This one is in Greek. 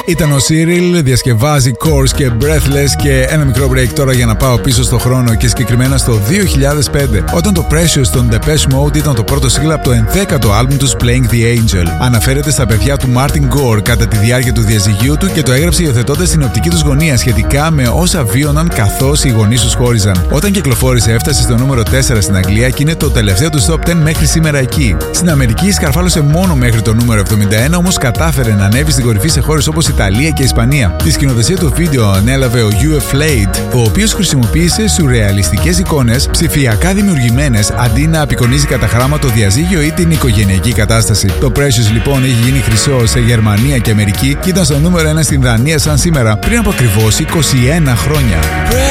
Ήταν ο Cyril, διασκευάζει Course και Breathless και ένα μικρό break τώρα για να πάω πίσω στο χρόνο και συγκεκριμένα στο 2005, όταν το Precious των Depeche Mode ήταν το πρώτο single από το 11ο άλμπουμ τους Playing the Angel. Αναφέρεται στα παιδιά του Martin Gore κατά τη διάρκεια του διαζυγίου του και το έγραψε υιοθετώντας την οπτική τους γωνία σχετικά με όσα βίωναν καθώς οι γονείς τους χώριζαν. Όταν κυκλοφόρησε, έφτασε στο νούμερο 4 στην Αγγλία και είναι το τελευταίο του top 10 μέχρι σήμερα εκεί. Στην Αμερική σκαρφάλωσε μόνο μέχρι το νούμερο 71, όμως κατάφερε να ανέβει στην κορυφή σε χώρες όπως Ιταλία και Ισπανία. Τη σκηνοθεσία του βίντεο ανέλαβε ο UF Lade, ο οποίος χρησιμοποίησε σουρεαλιστικές εικόνες ψηφιακά δημιουργημένες αντί να απεικονίζει κατά χράμα το διαζύγιο ή την οικογενειακή κατάσταση. Το Precious λοιπόν έχει γίνει χρυσό σε Γερμανία και Αμερική και ήταν στο νούμερο 1 στην Δανία σαν σήμερα πριν από ακριβώς 21 χρόνια.